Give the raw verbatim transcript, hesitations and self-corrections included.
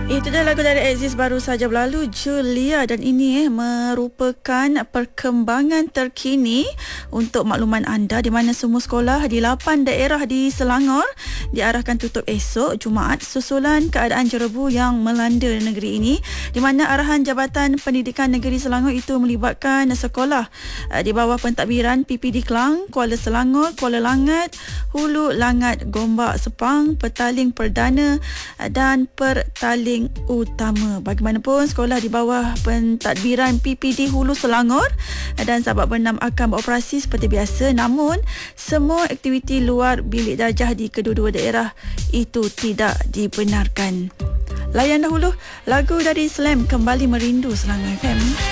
Itu dia lagu dari Exist baru saja berlalu, Julia, dan ini eh, merupakan perkembangan terkini untuk makluman anda di mana semua sekolah di lapan daerah di Selangor diarahkan tutup esok Jumaat susulan keadaan jerebu yang melanda negeri ini, di mana arahan Jabatan Pendidikan Negeri Selangor itu melibatkan sekolah uh, di bawah pentadbiran P P D Klang, Kuala Selangor, Kuala Langat, Hulu Langat, Gombak Sepang, Petaling Perdana uh, dan Pertaling Utama. Bagaimanapun, sekolah di bawah pentadbiran P P D Hulu Selangor dan Sabak Bernam akan beroperasi seperti biasa, namun semua aktiviti luar bilik darjah di kedua-dua daerah itu tidak dibenarkan. Layan dahulu lagu dari Slam, Kembali Merindu, Selangor F M.